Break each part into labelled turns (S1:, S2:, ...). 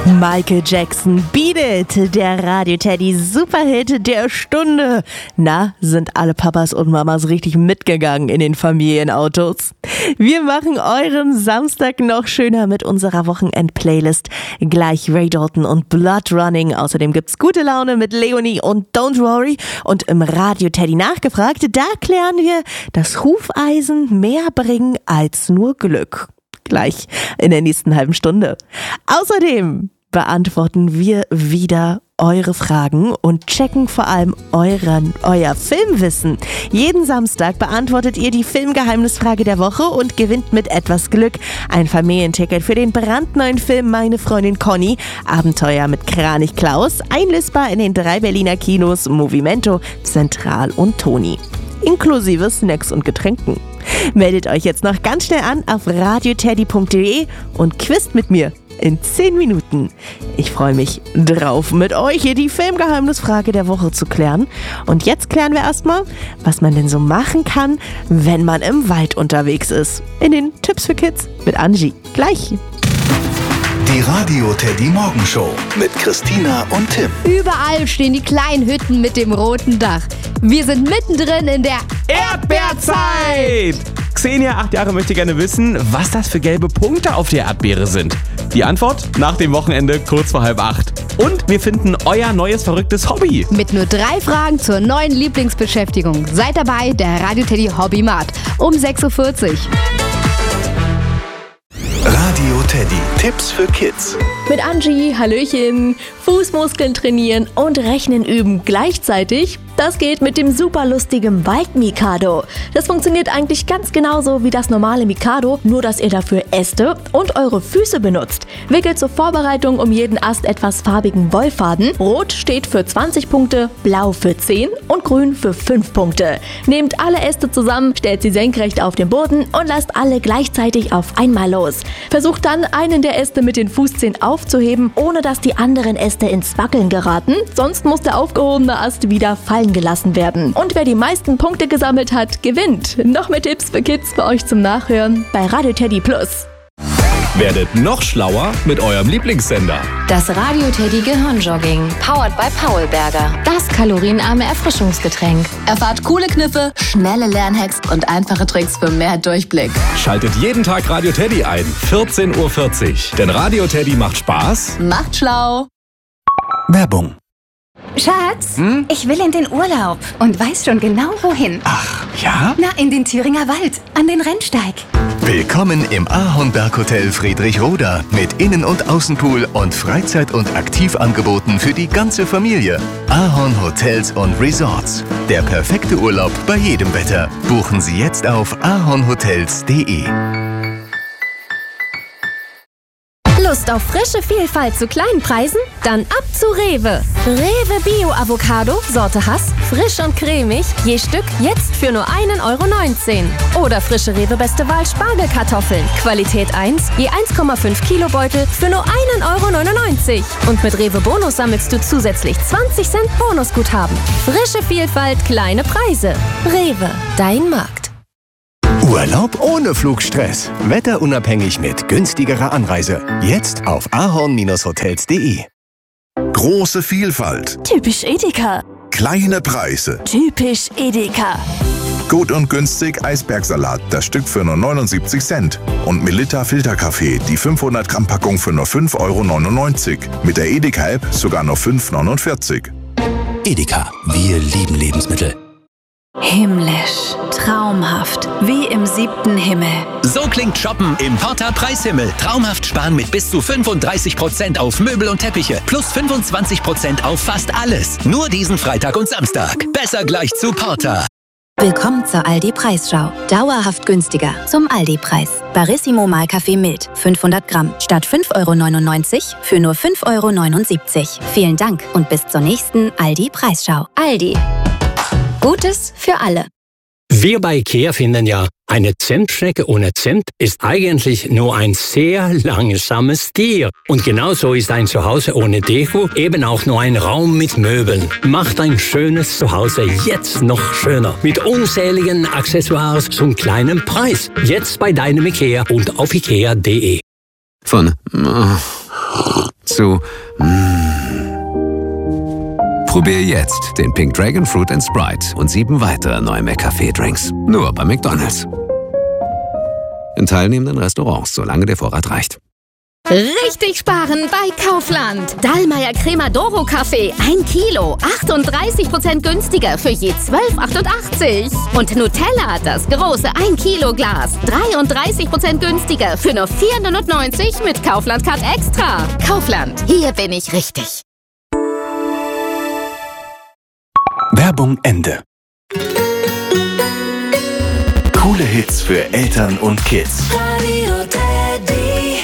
S1: Michael Jackson, Beat It, der Radio-Teddy-Superhit der Stunde. Na, sind alle Papas und Mamas richtig mitgegangen in den Familienautos? Wir machen euren Samstag noch schöner mit unserer Wochenend-Playlist. Gleich Ray Dalton und Blood Running. Außerdem gibt's gute Laune mit Leonie und Don't Worry. Und im Radio-Teddy nachgefragt, da klären wir, dass Hufeisen mehr bringen als nur Glück. Gleich in der nächsten halben Stunde. Außerdem beantworten wir wieder eure Fragen und checken vor allem euer Filmwissen. Jeden Samstag beantwortet ihr die Filmgeheimnisfrage der Woche und gewinnt mit etwas Glück ein Familienticket für den brandneuen Film Meine Freundin Conny, Abenteuer mit Kranich Klaus, einlösbar in den 3 Berliner Kinos Movimento, Zentral und Toni. Inklusive Snacks und Getränken. Meldet euch jetzt noch ganz schnell an auf radioteddy.de und quizt mit mir in 10 Minuten. Ich freue mich drauf, mit euch hier die Filmgeheimnisfrage der Woche zu klären. Und jetzt klären wir erstmal, was man denn so machen kann, wenn man im Wald unterwegs ist. In den Tipps für Kids mit Angie. Gleich.
S2: Die Radio-Teddy Morgenshow mit Christina und Tim.
S3: Überall stehen die kleinen Hütten mit dem roten Dach. Wir sind mittendrin in der
S4: Erdbeerzeit! Xenia, 8 Jahre, möchte gerne wissen, was das für gelbe Punkte auf der Erdbeere sind. Die Antwort nach dem Wochenende kurz vor 7:30. Und wir finden euer neues verrücktes Hobby.
S3: Mit nur 3 Fragen zur neuen Lieblingsbeschäftigung. Seid dabei, der Radio-Teddy Hobbymarkt um 6:40 Uhr.
S2: Radio-Teddy, Tipps für Kids.
S1: Mit Angie, Hallöchen, Fußmuskeln trainieren und Rechnen üben gleichzeitig. Das geht mit dem super lustigen Wald-Mikado. Das funktioniert eigentlich ganz genauso wie das normale Mikado, nur dass ihr dafür Äste und eure Füße benutzt. Wickelt zur Vorbereitung um jeden Ast etwas farbigen Wollfaden. Rot steht für 20 Punkte, blau für 10 und grün für 5 Punkte. Nehmt alle Äste zusammen, stellt sie senkrecht auf den Boden und lasst alle gleichzeitig auf einmal los. Versucht dann, einen der Äste mit den Fußzehen aufzuheben, ohne dass die anderen Äste ins Wackeln geraten. Sonst muss der aufgehobene Ast wieder fallen gelassen werden. Und wer die meisten Punkte gesammelt hat, gewinnt. Noch mehr Tipps für Kids für euch zum Nachhören bei Radio-Teddy Plus.
S5: Werdet noch schlauer mit eurem Lieblingssender.
S6: Das Radio-Teddy Gehirnjogging, powered by Paulberger. Das kalorienarme Erfrischungsgetränk. Erfahrt coole Kniffe, schnelle Lernhacks und einfache Tricks für mehr Durchblick.
S5: Schaltet jeden Tag Radio Teddy ein, 14:40 Uhr. Denn Radio Teddy macht Spaß.
S6: Macht schlau.
S2: Werbung.
S7: Schatz, ich will in den Urlaub und weiß schon genau wohin.
S2: Ach, ja?
S7: Na, in den Thüringer Wald, an den Rennsteig.
S2: Willkommen im Ahornberg-Hotel Friedrichroda mit Innen- und Außenpool und Freizeit- und Aktivangeboten für die ganze Familie. Ahorn Hotels und Resorts. Der perfekte Urlaub bei jedem Wetter. Buchen Sie jetzt auf ahornhotels.de.
S8: Lust auf frische Vielfalt zu kleinen Preisen? Dann ab zu Rewe. Rewe Bio Avocado, Sorte Hass, frisch und cremig, je Stück jetzt für nur 1,19 €. Oder frische Rewe Beste Wahl Spargelkartoffeln, Qualität 1, je 1,5 Kilo Beutel für nur 1,99 €. Und mit Rewe Bonus sammelst du zusätzlich 20 Cent Bonusguthaben. Frische Vielfalt, kleine Preise. Rewe, dein Markt.
S2: Urlaub ohne Flugstress. Wetterunabhängig mit günstigerer Anreise. Jetzt auf ahorn-hotels.de.
S9: Große Vielfalt.
S1: Typisch Edeka.
S9: Kleine Preise.
S1: Typisch Edeka.
S9: Gut und günstig Eisbergsalat, das Stück für nur 79 Cent. Und Melitta Filterkaffee, die 500 Gramm Packung für nur 5,99 €. Mit der Edeka-App sogar nur 5,49 €.
S2: Edeka, wir lieben Lebensmittel.
S10: Himmlisch, traumhaft, wie im 7. Himmel.
S11: So klingt Shoppen im Porta Preishhimmel. Traumhaft sparen mit bis zu 35% auf Möbel und Teppiche. Plus 25% auf fast alles. Nur diesen Freitag und Samstag. Besser gleich zu Porta.
S10: Willkommen zur Aldi-Preisschau. Dauerhaft günstiger zum Aldi-Preis. Barissimo Mahlkaffee mild, 500 Gramm. Statt 5,99 € für nur 5,79 €. Vielen Dank und bis zur nächsten Aldi-Preisschau. Aldi. Gutes für alle.
S12: Wir bei IKEA finden ja, eine Zimtschnecke ohne Zimt ist eigentlich nur ein sehr langsames Tier. Und genauso ist ein Zuhause ohne Deko eben auch nur ein Raum mit Möbeln. Macht ein schönes Zuhause jetzt noch schöner. Mit unzähligen Accessoires zum kleinen Preis. Jetzt bei deinem IKEA und auf ikea.de.
S13: Von zu Probier jetzt den Pink Dragon Fruit & Sprite und 7 weitere neue McCafé-Drinks. Nur bei McDonald's. In teilnehmenden Restaurants, solange der Vorrat reicht.
S8: Richtig sparen bei Kaufland. Dallmayr Crema Doro Kaffee 1 Kilo, 38% günstiger für je 12,88. Und Nutella, das große 1 Kilo Glas, 33% günstiger für nur 4,99 mit Kaufland Card Extra. Kaufland, hier bin ich richtig.
S2: Werbung Ende. Coole Hits für Eltern und Kids.
S14: Radio Teddy.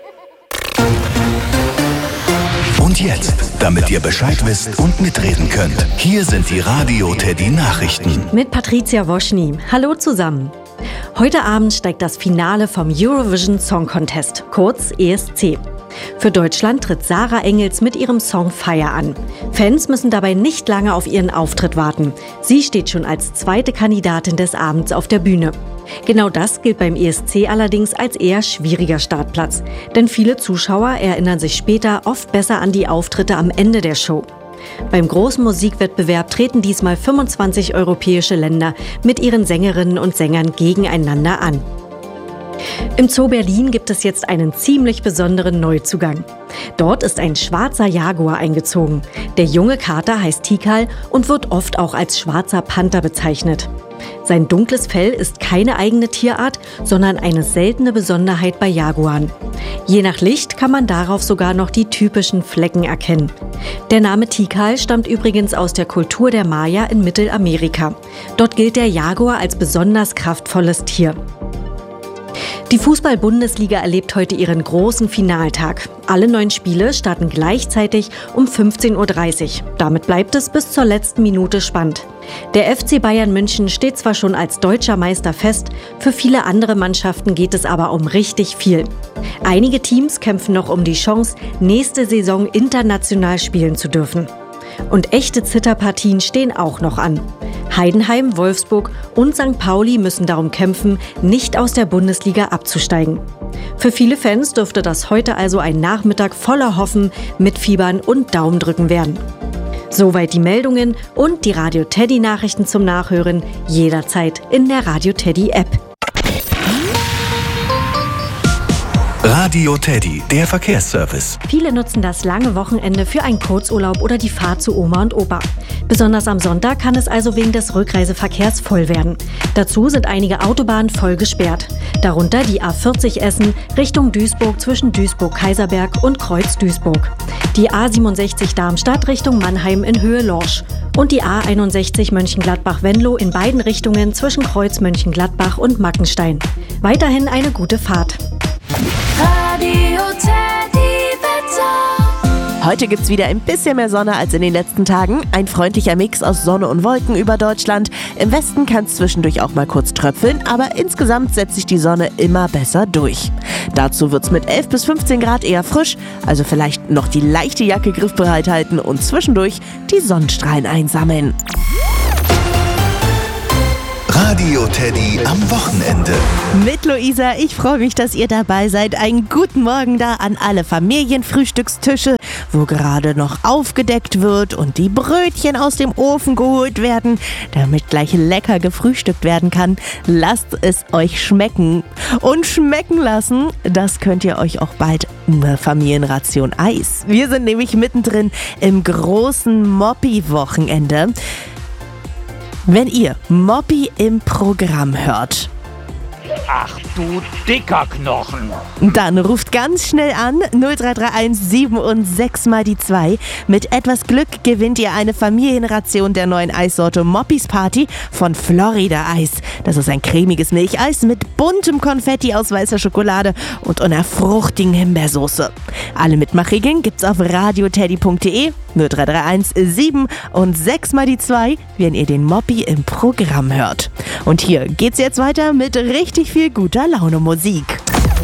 S2: Und jetzt, damit ihr Bescheid wisst und mitreden könnt, hier sind die Radio Teddy Nachrichten.
S15: Mit Patricia Woschny. Hallo zusammen. Heute Abend steigt das Finale vom Eurovision Song Contest, kurz ESC. Für Deutschland tritt Sarah Engels mit ihrem Song Fire an. Fans müssen dabei nicht lange auf ihren Auftritt warten. Sie steht schon als zweite Kandidatin des Abends auf der Bühne. Genau das gilt beim ESC allerdings als eher schwieriger Startplatz. Denn viele Zuschauer erinnern sich später oft besser an die Auftritte am Ende der Show. Beim großen Musikwettbewerb treten diesmal 25 europäische Länder mit ihren Sängerinnen und Sängern gegeneinander an. Im Zoo Berlin gibt es jetzt einen ziemlich besonderen Neuzugang. Dort ist ein schwarzer Jaguar eingezogen. Der junge Kater heißt Tikal und wird oft auch als schwarzer Panther bezeichnet. Sein dunkles Fell ist keine eigene Tierart, sondern eine seltene Besonderheit bei Jaguaren. Je nach Licht kann man darauf sogar noch die typischen Flecken erkennen. Der Name Tikal stammt übrigens aus der Kultur der Maya in Mittelamerika. Dort gilt der Jaguar als besonders kraftvolles Tier. Die Fußball-Bundesliga erlebt heute ihren großen Finaltag. Alle 9 Spiele starten gleichzeitig um 15:30 Uhr. Damit bleibt es bis zur letzten Minute spannend. Der FC Bayern München steht zwar schon als deutscher Meister fest, für viele andere Mannschaften geht es aber um richtig viel. Einige Teams kämpfen noch um die Chance, nächste Saison international spielen zu dürfen. Und echte Zitterpartien stehen auch noch an. Heidenheim, Wolfsburg und St. Pauli müssen darum kämpfen, nicht aus der Bundesliga abzusteigen. Für viele Fans dürfte das heute also ein Nachmittag voller Hoffen, Mitfiebern und Daumendrücken werden. Soweit die Meldungen und die Radio Teddy Nachrichten zum Nachhören jederzeit in der Radio Teddy App.
S2: Radio Teddy, der Verkehrsservice.
S15: Viele nutzen das lange Wochenende für einen Kurzurlaub oder die Fahrt zu Oma und Opa. Besonders am Sonntag kann es also wegen des Rückreiseverkehrs voll werden. Dazu sind einige Autobahnen voll gesperrt. Darunter die A40 Essen Richtung Duisburg zwischen Duisburg-Kaiserberg und Kreuz-Duisburg. Die A67 Darmstadt Richtung Mannheim in Höhe Lorsch. Und die A61 Mönchengladbach-Venlo in beiden Richtungen zwischen Kreuz Mönchengladbach und Mackenstein. Weiterhin eine gute Fahrt.
S14: Radio Teddy Wetter.
S1: Heute gibt's wieder ein bisschen mehr Sonne als in den letzten Tagen. Ein freundlicher Mix aus Sonne und Wolken über Deutschland. Im Westen kann es zwischendurch auch mal kurz tröpfeln, aber insgesamt setzt sich die Sonne immer besser durch. Dazu wird's mit 11 bis 15 Grad eher frisch, also vielleicht noch die leichte Jacke griffbereit halten und zwischendurch die Sonnenstrahlen einsammeln.
S2: Radio Teddy am Wochenende.
S1: Mit Luisa, ich freue mich, dass ihr dabei seid. Einen guten Morgen da an alle Familienfrühstückstische, wo gerade noch aufgedeckt wird und die Brötchen aus dem Ofen geholt werden, damit gleich lecker gefrühstückt werden kann. Lasst es euch schmecken. Und schmecken lassen, das könnt ihr euch auch bald eine Familienration Eis. Wir sind nämlich mittendrin im großen Moppi-Wochenende. Wenn ihr Moppi im Programm hört,
S16: ach du dicker Knochen.
S1: Dann ruft ganz schnell an 0331 7 und 6 mal die 2. Mit etwas Glück gewinnt ihr eine Familienration der neuen Eissorte Moppis Party von Florida Eis. Das ist ein cremiges Milcheis mit buntem Konfetti aus weißer Schokolade und einer fruchtigen Himbeersoße. Alle Mitmachregeln gibt's auf radioteddy.de 0331 7 und 6 mal die 2, wenn ihr den Moppi im Programm hört. Und hier geht's jetzt weiter mit richtig viel guter Laune Musik.